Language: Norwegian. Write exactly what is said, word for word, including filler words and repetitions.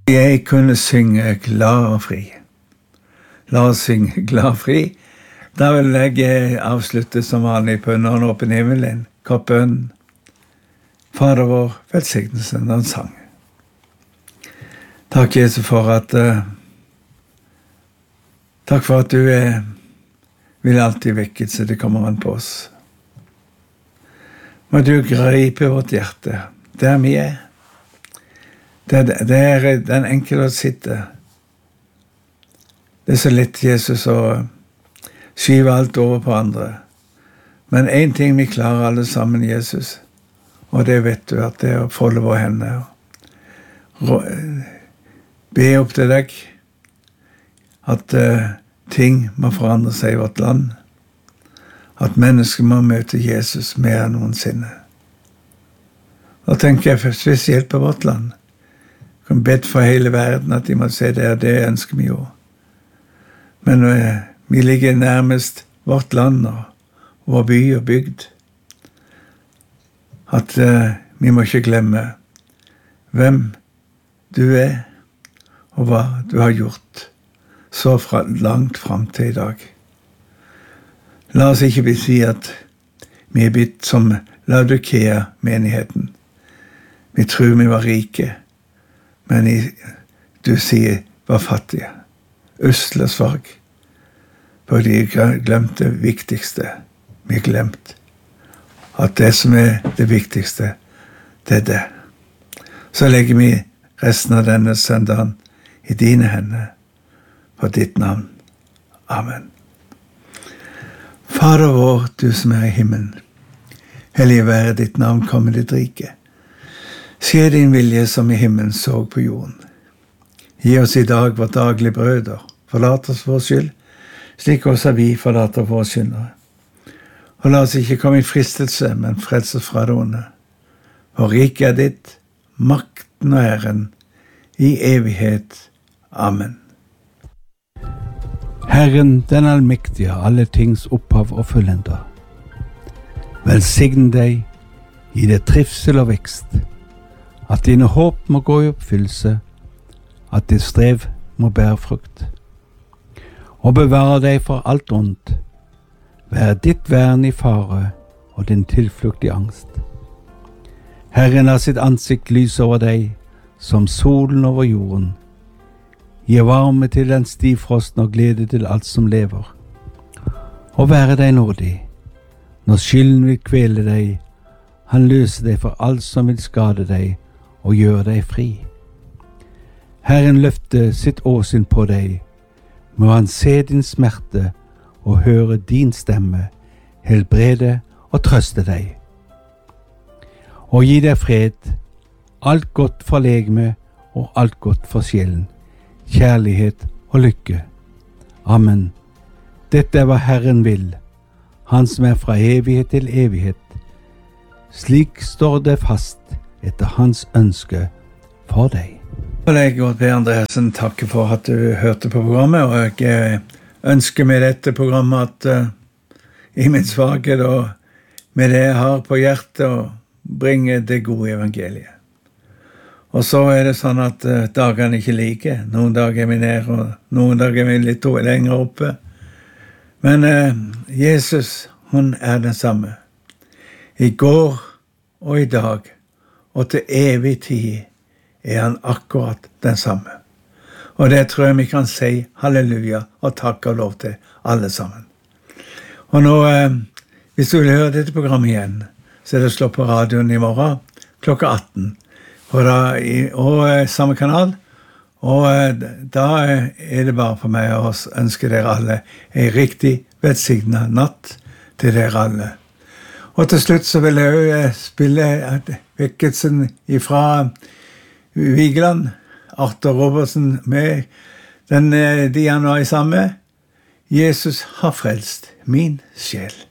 Jeg kunne synge glad og fri. La oss synge glad og fri. Da vil jeg avslutte som vanlig på Under en åpen himmelen. Koppen. Fader vår, velsignelsen og en sang. Takk, Jesus, for at uh, takk for at du er vil alltid vekkelse, det kommer an på oss. Må du gripe vårt hjerte, der vi er. Det, det er den enkle å sitte. Det er så lett, Jesus, å skyve alt over på andre. Men en ting vi klarer alle sammen, Jesus, og det vet du, at det er å folde våre hender. Be opp til deg at uh, ting må forandre seg i vårt land. At mennesker må møte Jesus mer enn noensinne. Da tenker jeg spesielt på vårt land. Jeg kan bedt for hele verden at de må se det, og det ønsker vi jo. Men uh, vi ligger nærmest vårt land og vår by og bygd. At uh, vi må ikke glemme hvem du er, og hva du har gjort så fra, langt frem til i dag. La oss ikke si at vi er blitt som Laodikea-menigheten. Vi tror vi var rike, men i, du sier var fattige, usle og svag. For de glemte det viktigste. Vi glemte at det som er det viktigste, det er det. Så legger vi resten av denne søndagen i dine hender, på ditt navn. Amen. Fader vår, du som er i himmelen, hellig være ditt navn, komme ditt rike. Skje din vilje som i himmelen så på jorden. Gi oss i dag vårt daglige brød, og forlat oss vår skyld, slik også vi forlater våre syndere. Og la oss ikke komme i fristelse, men frels oss fra det onde. For riket er ditt, makten og æren, i evighet. Amen. Herren, den allmektige, alle tings opphav og fullender. Velsign deg, gi deg trivsel og vekst, at dine håp må gå i oppfyllelse, at ditt strev må bære frukt. Og bevare deg for alt ondt, vær ditt vern i fare og din tilflukt i angst. Herren har sitt ansikt lys over deg, som solen over jorden. Gi varme til den stivfrosten og glede til alt som lever. Og være deg nådig, når skylden vil kvele deg, han løser deg for alt som vil skade deg, og gjør deg fri. Herren løfter sitt åsyn på deg, må han se din smerte og høre din stemme, helbrede og trøste deg. Og gi deg fred, alt godt for legeme og alt godt for sjelen, kjærlighet og lykke. Amen. Dette er hva Herren vil, han som er fra evighet til evighet. Slik står det fast etter hans ønske for deg. Og jeg går til Andreasen, takke for at du hørte på programmet, og jeg ønsker med dette programmet at uh, i min svakhet og med det jeg har på hjertet å bringe det gode evangeliet. Og så er det sånn at uh, dagene ikke like. Noen dager er vi ned, og noen dager er vi litt lenger oppe. Men uh, Jesus, hun er den samme. I går og i dag, og til evig tid, er han akkurat den samme. Og det tror jeg vi kan si halleluja og takk og lov til alle sammen. Og nå, uh, hvis du vil høre dette programmet igjen, så er det slå på radioen i morgen klokka atten. Og, da, og samme kanal, og da er det bare for meg å ønske dere alle en riktig velsignet natt til dere alle. Og til slutt så vil jeg jo spille vekkelsen fra Vigeland, Arthur Robertsen med den de han var i samme. Jesus har frelst min sjel.